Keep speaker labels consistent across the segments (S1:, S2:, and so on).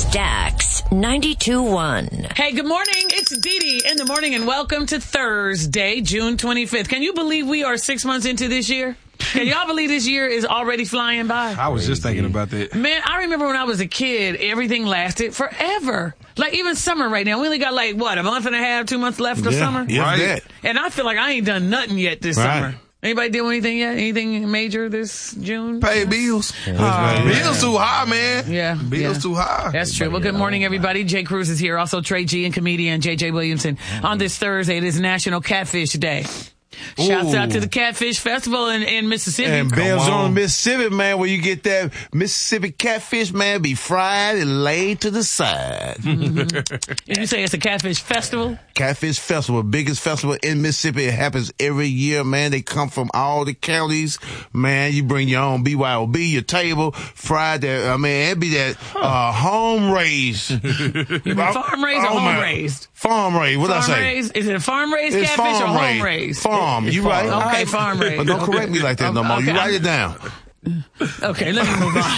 S1: Stax 92.1.
S2: Hey, good morning. It's Dee Dee in the morning, and welcome to Thursday, June 25th. Can you believe we are 6 months into this year? Can y'all believe this year is already flying by?
S3: I was just thinking about that.
S2: Man, I remember when I was a kid, everything lasted forever. Like, even summer right now. We only got, a month and a half, 2 months left of summer?
S4: Yeah,
S3: Right.
S2: And I feel like I ain't done nothing yet this summer. Anybody do anything yet? Anything major this June?
S3: Pay bills. Bills too high, man.
S2: Yeah.
S3: Bills too high.
S2: That's true. Well, good morning, everybody. Jay Cruz is here. Also, Trey G and comedian J.J. Williamson. On this Thursday, it is National Catfish Day. Shouts out to the Catfish Festival in Mississippi.
S4: And Belzone, Mississippi, man, where you get that Mississippi catfish, man, be fried and laid to the side.
S2: Did you say it's a Catfish Festival?
S4: Catfish Festival, biggest festival in Mississippi. It happens every year, man. They come from all the counties. Man, you bring your own BYOB, your table, fried that. I mean, it'd be that home raised.
S2: You mean farm raised or home raised?
S4: Farm raised. What did I say?
S2: Raised? Is it a farm raised
S4: It's
S2: catfish
S4: farm
S2: or home
S4: raised.
S2: raised?
S4: Farm. You right.
S2: Okay, farm raised.
S4: But don't correct me like that no more.
S2: Okay,
S4: You write it down.
S2: Okay, let me move on.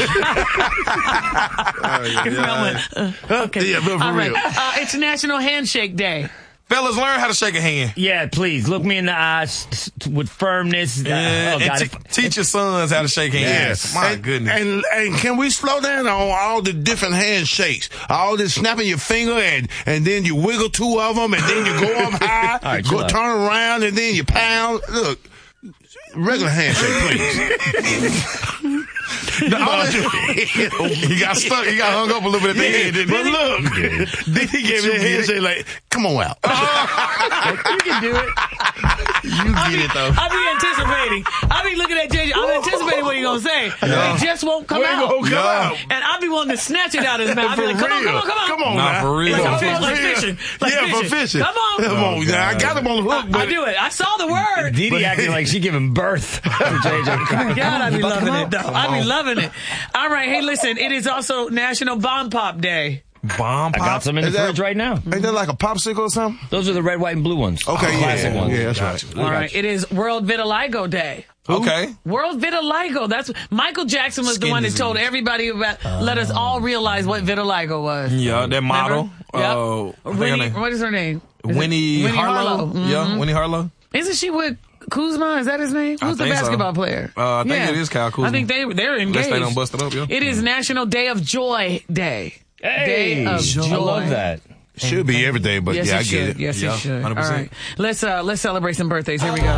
S2: Okay.
S4: Yeah, but for
S2: All right.
S4: real.
S2: It's National Handshake Day.
S3: Fellas, learn how to shake a hand.
S5: Yeah, please. Look me in the eyes with firmness.
S3: Teach your sons how to shake hands.
S4: Yes.
S3: My goodness.
S4: And can we slow down on all the different handshakes? All this snapping your finger and then you wiggle two of them and then you go up high,
S5: right,
S4: go turn around and then you pound. Look, regular handshake, please.
S3: He got stuck. He got hung up a little bit at the end, didn't he?
S4: But look, then he gave me a handshake like, come on out.
S2: You can do it.
S3: You get it, though.
S2: I be anticipating. I be looking at JJ. I'm anticipating what he gonna say.
S3: Yeah.
S2: It just won't come out. And I be wanting to snatch it out of his mouth. I be like, come on.
S4: Come on
S3: Not
S4: now.
S3: for real.
S2: Like fishing.
S4: For fishing.
S2: Come on.
S4: Come on. Now, I got him on the hook, but
S2: I do it. I saw the word.
S5: Dee Dee acting like she giving birth to JJ.
S2: God, I be loving it, though. I be loving it. All right. Hey, listen. It is also National Bomb Pop Day.
S3: Bomb
S5: I
S3: pop.
S5: got some in the fridge right now.
S4: ain't that like a popsicle or something?
S5: Those are the red, white, and blue ones.
S4: Okay,
S5: Classic ones.
S4: Yeah, that's right.
S2: All right. It is World Vitiligo Day.
S3: Okay.
S2: World Vitiligo. That's Michael Jackson was the
S3: Skin
S2: one that
S3: disease.
S2: told everybody about. Let us all realize what vitiligo was.
S3: Yeah, that model.
S2: Remember?
S3: I think
S2: Winnie,
S3: her name-
S2: what is her name? Is
S3: Winnie
S2: it Winnie
S3: Harlow.
S2: Mhm.
S3: Yeah, Winnie Harlow.
S2: Isn't she with Kuzma? Is that his name? Who's the
S3: think so.
S2: basketball player?
S3: I think it is Kyle Kuzma.
S2: I think they're engaged.
S3: Unless they don't bust it up, yeah.
S2: It is National Day of Joy Day.
S5: Hey,
S2: Day of Joy.
S5: I love that.
S4: Should be every day, but
S2: Yes,
S4: yeah,
S2: it
S4: I
S2: should.
S4: get it.
S2: Yes,
S3: Yeah,
S2: it should.
S3: 100%.
S2: All right. Let's celebrate some birthdays. Here we go.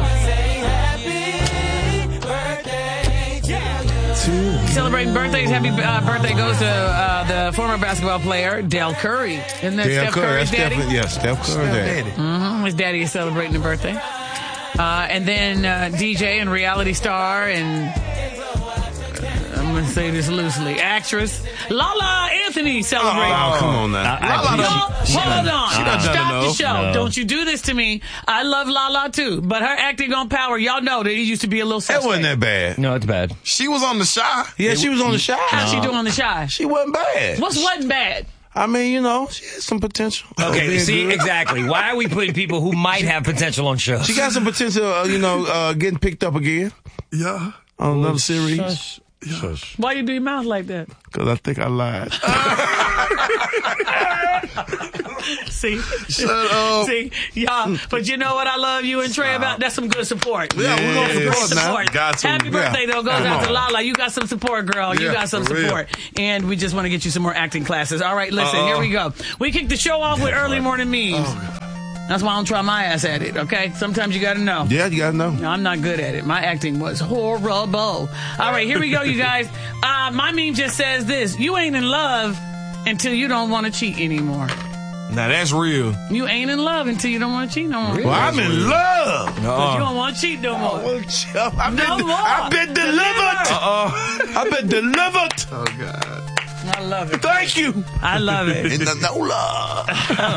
S2: Celebrating birthdays. Happy birthday goes to the former basketball player, Dell Curry. Isn't that Steph Curry's daddy?
S4: Steph Curry's daddy.
S2: His daddy is celebrating a birthday. And then DJ and reality star and I'm going to say this loosely, actress Lala Anthony celebrating.
S4: Oh, come on now.
S2: Hold on. Stop the show.
S5: No.
S2: Don't you do this to me. I love Lala too, but her acting on Power, y'all know that it used to be a little suspect.
S4: That wasn't that bad.
S5: No, it's bad.
S3: She was on The Shy.
S4: Yeah, she was on The Shy.
S2: How's she doing on The Shy?
S4: She wasn't bad.
S2: What's wasn't bad?
S4: I mean, she had some potential.
S5: Okay,
S4: Being
S5: see,
S4: good.
S5: exactly. Why are we putting people who might have potential on shows?
S4: She got some potential, getting picked up again
S3: Yeah.
S4: on another series.
S5: Shush.
S2: Why you do your mouth like that?
S4: Because I think I lied.
S2: See?
S3: Shut up.
S2: See? Y'all, but you know what I love you and Trey about? That's some good support.
S3: Yeah, we're going to support now.
S2: Support.
S3: Got to.
S2: Happy birthday, though. Goes
S4: Come
S2: out to
S4: on.
S2: Lala. You got some support, girl. You
S3: Yeah,
S2: got some
S3: for real.
S2: support. And we just want to get you some more acting classes. All right, listen, here we go. We kick the show off with early morning memes. That's why I don't try my ass at it, okay? Sometimes you got to know.
S4: Yeah, you got to know.
S2: No, I'm not good at it. My acting was horrible. All right, here we go, you guys. My meme just says this. You ain't in love until you don't want to cheat anymore.
S3: Now that's real.
S2: You ain't in love until you don't want to cheat no more.
S4: Well, I'm in love.
S2: You don't want to cheat no more.
S4: I've been delivered. I've been delivered.
S3: Oh, God.
S2: I love it.
S4: Thank you.
S2: I love it.
S4: In the NOLA.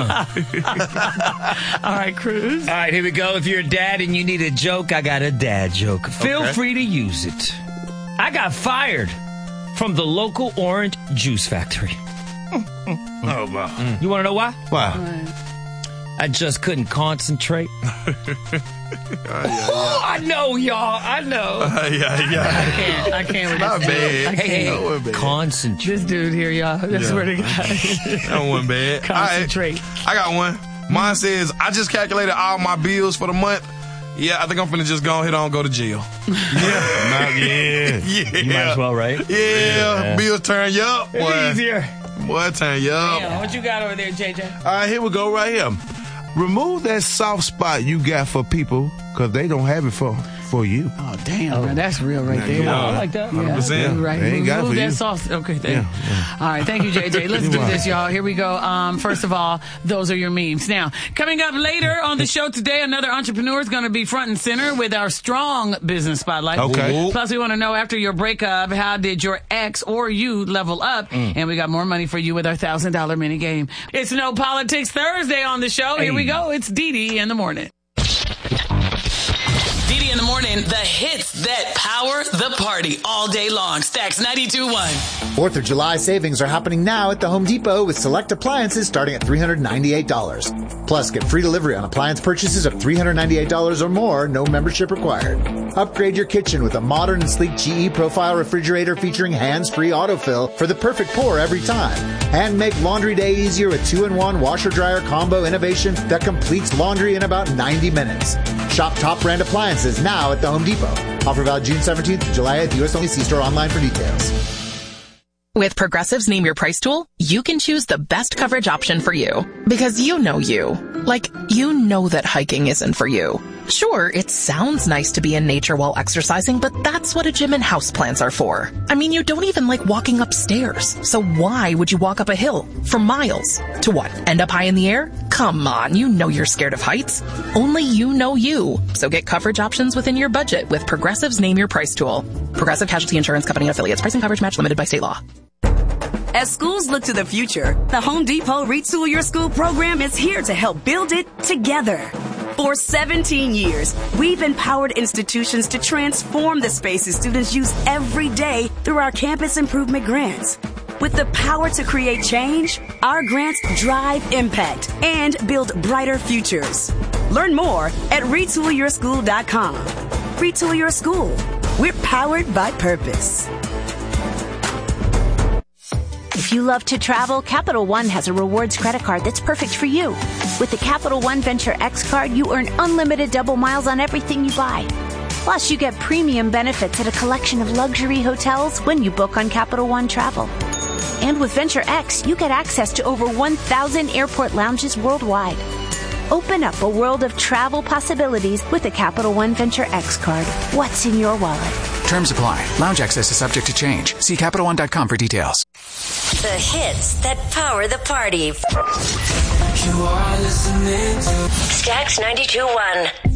S2: All right, Cruz.
S5: All right, here we go. If you're a dad and you need a joke, I got a dad joke. Feel free to use it. I got fired from the local orange juice factory.
S4: Oh, wow.
S5: You want to know why?
S4: Wow.
S5: I just couldn't concentrate. I know, y'all. I know.
S3: Yeah.
S2: I can't with
S3: Not
S2: this dude.
S3: bad.
S5: Hey, concentrate.
S2: This dude here, y'all. I swear to God.
S3: That one bad.
S2: Concentrate.
S3: All right, I got one. Mine says, I just calculated all my bills for the month. Yeah, I think I'm finna just go ahead on go to jail.
S4: Yeah.
S3: Yeah.
S5: You might as well, right?
S3: Yeah. Bills turn you up, boy.
S5: It's easier.
S3: Boy, turn you up.
S2: Damn, what you got over there, JJ?
S4: All right, here we go right here. Remove that soft spot you got for people because they don't have it for you.
S2: Oh, damn, man. That's real right there.
S3: Yeah.
S5: I like that.
S3: 100%.
S2: Yeah, right.
S4: They ain't got it
S2: Remove
S4: for
S2: that
S4: you.
S2: sauce. Okay, thank you. All right, thank you, JJ. Let's do this, y'all. Here we go. First of all, those are your memes. Now, coming up later on the show today, another entrepreneur is going to be front and center with our strong business spotlight.
S4: Okay.
S2: Plus, we want to know after your breakup, how did your ex or you level up? And we got more money for you with our $1,000 mini game. It's No Politics Thursday on the show. Here we go. It's Dee Dee in the morning. Dee in the morning, the hits that power the party all day long. Stacks 92.1.
S6: 4th of July savings are happening now at the Home Depot with select appliances starting at $398. Plus, get free delivery on appliance purchases of $398 or more, no membership required. Upgrade your kitchen with a modern and sleek GE Profile refrigerator featuring hands-free autofill for the perfect pour every time. And make laundry day easier with 2-in-1 washer-dryer combo innovation that completes laundry in about 90 minutes. Shop top brand appliances now at the Home Depot. Offer valid June 17th to July 8th. U.S. only. See store online for details.
S7: With Progressive's Name Your Price tool, you can choose the best coverage option for you. Because you know you. Like, you know that hiking isn't for you. Sure, it sounds nice to be in nature while exercising, but that's what a gym and houseplants are for. I mean, you don't even like walking upstairs. So why would you walk up a hill for miles? To what, end up high in the air? Come on, you know you're scared of heights. Only you know you. So get coverage options within your budget with Progressive's Name Your Price tool. Progressive Casualty Insurance Company and Affiliates. Price and coverage match limited by state law.
S8: As schools look to the future, the Home Depot Retool Your School program is here to help build it together. For 17 years, we've empowered institutions to transform the spaces students use every day through our campus improvement grants. With the power to create change, our grants drive impact and build brighter futures. Learn more at retoolyourschool.com. Retool Your School. We're powered by purpose.
S9: If you love to travel, Capital One has a rewards credit card that's perfect for you. With the Capital One Venture X card, you earn unlimited double miles on everything you buy. Plus, you get premium benefits at a collection of luxury hotels when you book on Capital One Travel. And with Venture X, you get access to over 1,000 airport lounges worldwide. Open up a world of travel possibilities with the Capital One Venture X card. What's in your wallet?
S10: Terms apply. Lounge access is subject to change. See CapitalOne.com for details.
S1: The hits that power the party.
S11: You are listening to
S1: Stacks 92.1.